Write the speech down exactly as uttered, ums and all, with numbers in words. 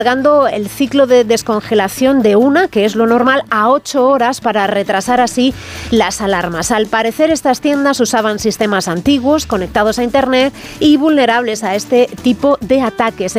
alargando el ciclo de descongelación de una, que es lo normal, a ocho horas para retrasar así las alarmas. Al parecer, estas tiendas usaban sistemas antiguos, conectados a Internet y vulnerables a este tipo de ataques.